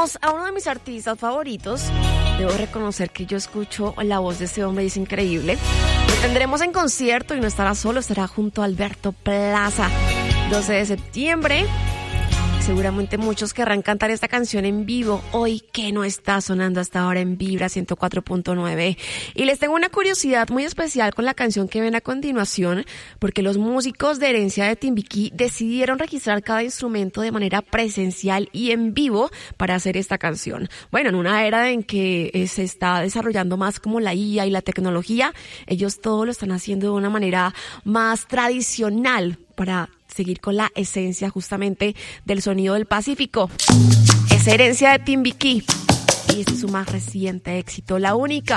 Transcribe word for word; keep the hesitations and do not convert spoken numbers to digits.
tenemos a uno de mis artistas favoritos. Debo reconocer que yo escucho la voz de ese hombre y es increíble. Lo tendremos en concierto y no estará solo, estará junto a Alberto Plaza. doce de septiembre. Seguramente muchos querrán cantar esta canción en vivo hoy que no está sonando hasta ahora en Vibra ciento cuatro punto nueve. Y les tengo una curiosidad muy especial con la canción que ven a continuación, porque los músicos de Herencia de Timbiquí decidieron registrar cada instrumento de manera presencial y en vivo para hacer esta canción. Bueno, en una era en que eh, se está desarrollando más como la I A y la tecnología, ellos todo lo están haciendo de una manera más tradicional para seguir con la esencia justamente del sonido del Pacífico. Es Herencia de Timbiquí y este es su más reciente éxito, La Única.